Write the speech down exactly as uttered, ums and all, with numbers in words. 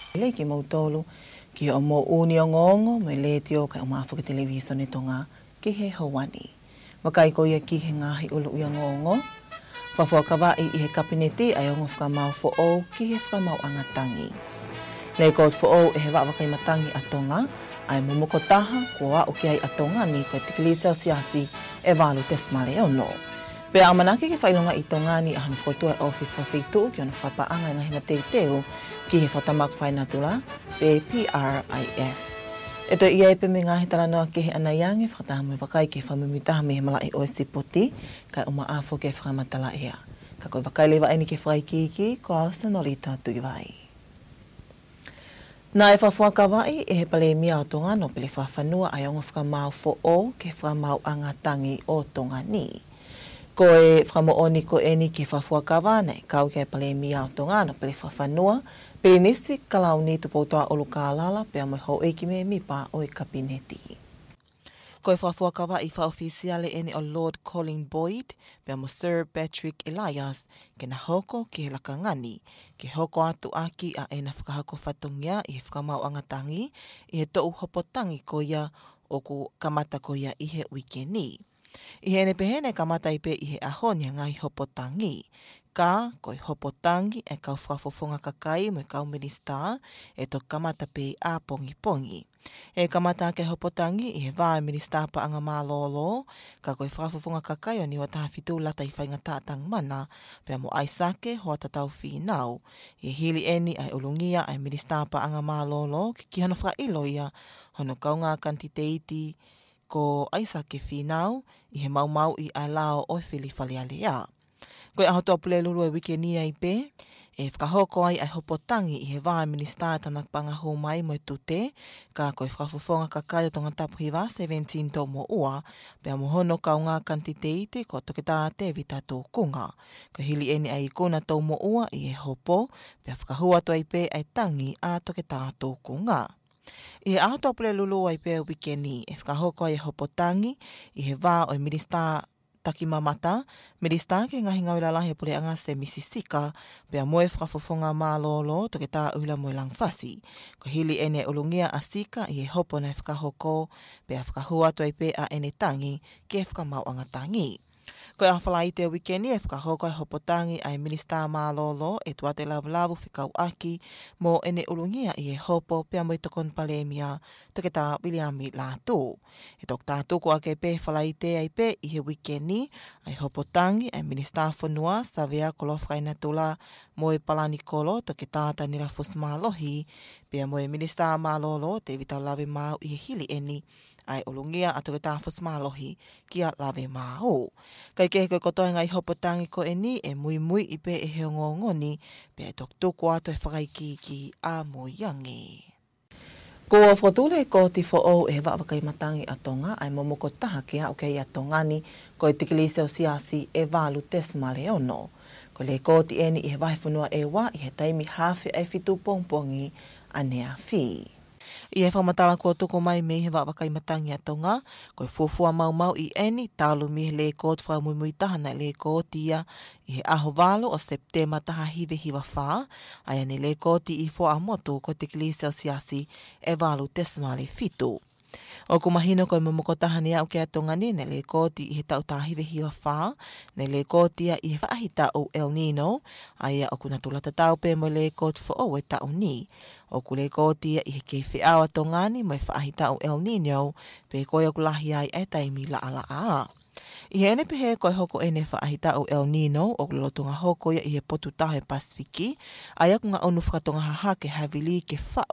Lei ki mautolo ki o mo uni o ngongo me le tio ka umafu ki television tonga ki he hawani. Wakai ko ia ki he ngahi ulu ia ngongo. Whafua kawa i he kabineti ai ongo whakamau fo o ki he whakamau angatangi. Lei ko fo o e he wakai matangi atonga ai momoko taha kua o ki ai atonga ni ko tikilisa o siasi e walu tesmale ono. Pe amanaki ke whailonga i tonga ni ahanu fotua e office wa whitu ki ona whapaanga ngahi na teiteo ki he whatamak whainatula pe P R I F. E to ia e pe me ngahi talanoa ke he anaiange whakatahamu e wakai ke whamumitaha me he malai o e sipoti kai uma afo ke whakamatala ea. Ka koe wakai lewa aini ke whaikiki ko austa nolita tui vai. Nā e whafua kawai e he pale mia o tonga no pele whawhanua ai ongo whakamau fo o ke whakamau angatangi o tonga ni. Ko e whakamooni ko eni ke whafua kawa nei kau ke pale mia o tonga no pele whawhanua pele nisi kalau ni tupoutoa olu ka alala pe amoi hou eiki me mipa o e kabineti. Ko e whafua kawa i whaofisiale eni o Lord Colin Boyd pe amo Sir Patrick Elias ke na hoko ki he lakangani ke hoko atu aki a e na whakahako whatongia i he whakamau angatangi i he tou hopotangi ko ia o ku kamata ko ia i he wikeni. I he nepehene kamata i pe i he ahonia ngai hopotangi. Ka koi hopotangi e kau whafofonga kakai mo e kau minista e to kamata pe a pongi pongi. E kamata ke hopotangi i he vai minista pa anga malolo ka koi whafofonga kakai o ni wataha fitu lata i whainga tātang mana pe amo aisake hoa tatau whinau. I hili eni ai ulungia ai minista pa anga malolo ki ki hana whailo ia hono kaunga kantiteiti ko aisake whinau i he mau mau i alao o whili whalialea. Ko e ahotoa pule lulu e wikenia i pe, e whakahoko ai ai hopotangi i he vai minista tanak panga ho mai mo e tute, ka koe whakafofonga kakai o tonga tapu hiwa seventeen tau mo ua, pe amo hono kau ngā kantiteiti ko toke tā te vita tō kunga. Ko hili eni ai ikona tau mo ua i he hopo, pe whakahua toa i pe ai tangi a toke tā tō kunga. I he ahotoa pule lulu ai pe wikeni, e whakahoko ai hopotangi i he vā o i minista taki mamata, minista ke ngahi ngawila lahi pule anga se Mississika, pea moe whakafofonga mālolo toke tā uila moe langfasi. Ko hili ene ulungia asika i he hopo na whakahoko, pea whakahua toi pe a ene tangi ke whakamau angatangi. Ko e awhala i te wikeni e whakahoko ai hopotangi ai minista mālolo e tuate lavulavu whikau aki mo ene ulungia i e hopo pea mo i tokon palemia toke tā Williami lātū. E tok tātuku ake pe whala i te ai pe i he wikeni ai hopotangi ai minista whanua Savea Kolofkaina tula mo e Palanikolo toke tāta nira fus mālohi pea mo e minista mālolo te vitau lawe māu i he hili eni ai olungia atu ke tāwhus mālohi kia lawe māo. Kai ke koe kotoa ngai hopotangi ko e ni e mui mui i pe e heo ngongoni pe e tok tuku atu e whakaiki ki a moiangi. Ko a whotule ko ti fo o e wawakai matangi atonga ai momoko taha ki au kei atongani ko e tikilise o siasi e walu tesmale ono. Ko le ko ti eni i he waifunua e wa i he taimi hawhi ai fitu pongpongi anea fi. I e whamatala kua tuko mai me he wawakai matangi atonga, ko e fuafua mau mau i eni, tālu mi he le kōt whamumui tahana le kōtia i he aho walo o Septema taha hive hiwa wha, ai ane le kōti i fua amotu ko te kilise o siasi e walu tesmale fitu. O ku mahino koe momoko tahani au ke atongani ne le kōti i he tau tā hive hiwa wha, ne le kōtia i he whaahita o El Nino, aia o kuna tulata tau pe mo le kōti fo o e tau ni. O ku le kōtia i he kei whiau atongani mo e whaahita o El Nino, pe koe o kulahi ai e taimi la ala a. I he ene pehe koe hoko ene whaahita o El Nino o kulotunga hoko ia i he potu tahe Pasifiki, ai aku ngā onu whakatonga haha ke havili ke whao